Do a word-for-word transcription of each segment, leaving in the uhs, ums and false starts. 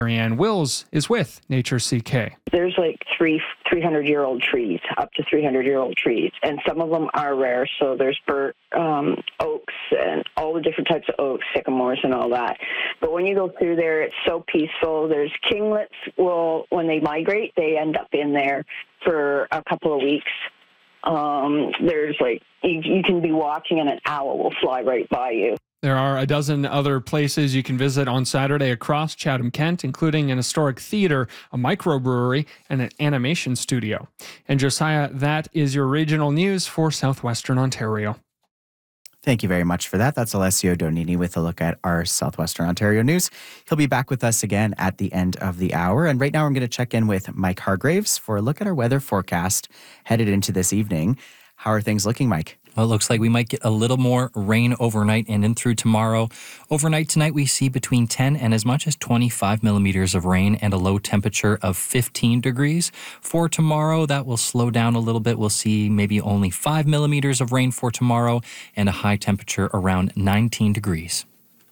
Marianne Wills is with Nature C K. There's like three, 300-year-old trees, up to three hundred-year-old trees, and some of them are rare. So there's birch, um, oaks, and all the different types of oaks, sycamores, and all that. But when you go through there, it's so peaceful. There's kinglets. Well, when they migrate, they end up in there for a couple of weeks. Um, there's like you, you can be walking, and an owl will fly right by you. There are a dozen other places you can visit on Saturday across Chatham-Kent, including an historic theater, a microbrewery, and an animation studio. And Josiah, that is your regional news for Southwestern Ontario. Thank you very much for that. That's Alessio Donini with a look at our Southwestern Ontario news. He'll be back with us again at the end of the hour. And right now I'm going to check in with Mike Hargraves for a look at our weather forecast headed into this evening. How are things looking, Mike? Well, it looks like we might get a little more rain overnight and in through tomorrow. Overnight tonight, we see between ten and as much as twenty-five millimeters of rain and a low temperature of fifteen degrees. For tomorrow, that will slow down a little bit. We'll see maybe only five millimeters of rain for tomorrow and a high temperature around nineteen degrees.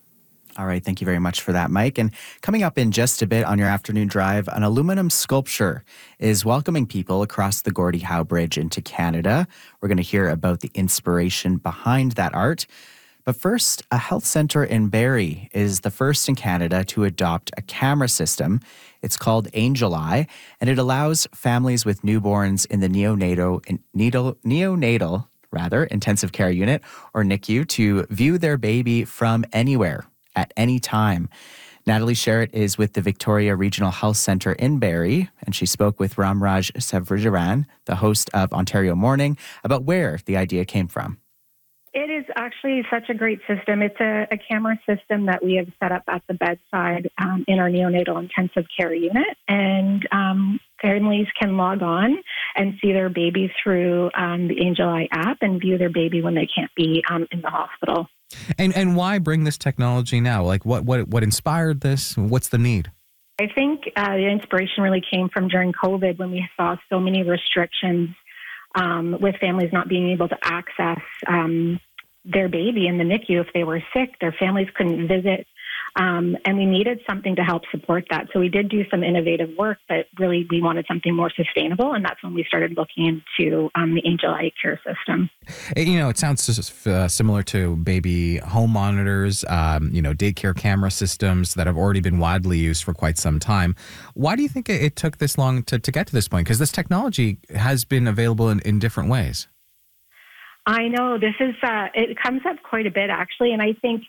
All right, thank you very much for that, Mike. And coming up in just a bit on your afternoon drive, an aluminum sculpture is welcoming people across the Gordie Howe Bridge into Canada. We're going to hear about the inspiration behind that art. But first, a health centre in Barrie is the first in Canada to adopt a camera system. It's called Angel Eye, and it allows families with newborns in the neonatal, needle, neonatal rather, intensive care unit, or N I C U, to view their baby from anywhere, at any time. Natalie Sherritt is with the Victoria Regional Health Centre in Barrie, and she spoke with Ramraj Savrijaran, the host of Ontario Morning, about where the idea came from. It is actually such a great system. It's a, a camera system that we have set up at the bedside um, in our neonatal intensive care unit, and um, families can log on and see their baby through um, the Angel Eye app and view their baby when they can't be um, in the hospital. And and why bring this technology now? Like what what what inspired this? What's the need? I think uh, the inspiration really came from during COVID when we saw so many restrictions um, with families not being able to access um, their baby in the N I C U if they were sick. Their families couldn't visit. Um, and we needed something to help support that. So we did do some innovative work, but really we wanted something more sustainable. And that's when we started looking into um, the Angel Eye care system. You know, it sounds uh, similar to baby home monitors, um, you know, daycare camera systems that have already been widely used for quite some time. Why do you think it, it took this long to, to get to this point? Because this technology has been available in, in different ways. I know this is, uh, it comes up quite a bit actually. And I think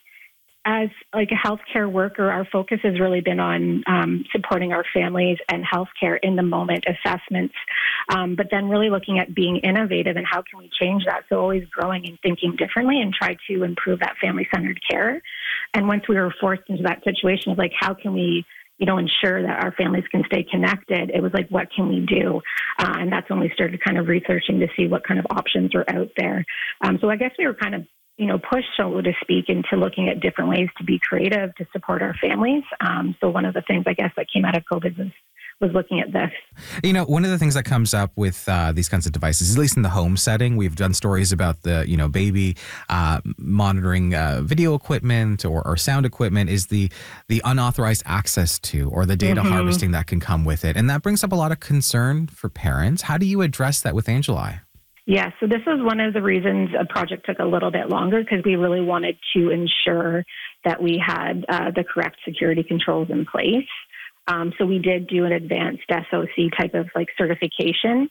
as like a healthcare worker, our focus has really been on um, supporting our families and healthcare in the moment assessments, um, but then really looking at being innovative and how can we change that. So always growing and thinking differently and try to improve that family-centered care. And once we were forced into that situation of like, how can we, you know, ensure that our families can stay connected, it was like, what can we do? Uh, and that's when we started kind of researching to see what kind of options were out there. Um, so I guess we were kind of you know, push, so to speak, into looking at different ways to be creative to support our families. Um, so one of the things, I guess, that came out of COVID was, was looking at this. You know, one of the things that comes up with uh, these kinds of devices, at least in the home setting, we've done stories about the, you know, baby uh, monitoring uh, video equipment or, or sound equipment, is the the unauthorized access to or the data mm-hmm. harvesting that can come with it. And that brings up a lot of concern for parents. How do you address that with Angel Eye? Yeah, so this was one of the reasons a project took a little bit longer because we really wanted to ensure that we had uh, the correct security controls in place. Um, so we did do an advanced S O C type of like certification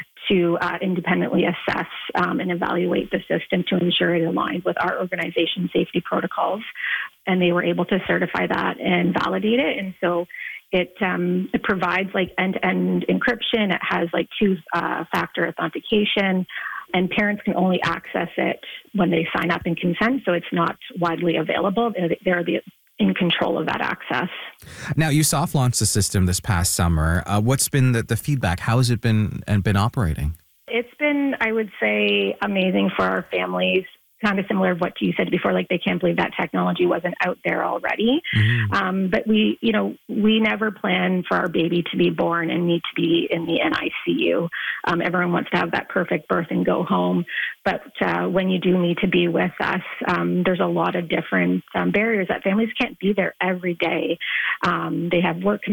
to uh, independently assess um, and evaluate the system to ensure it aligned with our organization safety protocols. And they were able to certify that and validate it. And so It, um, it provides like end-to-end encryption. It has like two-factor uh, authentication, and parents can only access it when they sign up and consent. So it's not widely available. They're, they're the, in control of that access. Now, you soft launched the system this past summer. Uh, what's been the, the feedback? How has it been and been operating? It's been, I would say, amazing for our families. Kind of similar to what you said before, like they can't believe that technology wasn't out there already. Mm-hmm. Um, but we, you know, we never plan for our baby to be born and need to be in the N I C U. Um, everyone wants to have that perfect birth and go home. But uh, when you do need to be with us, um, there's a lot of different um, barriers that families can't be there every day. Um, they have work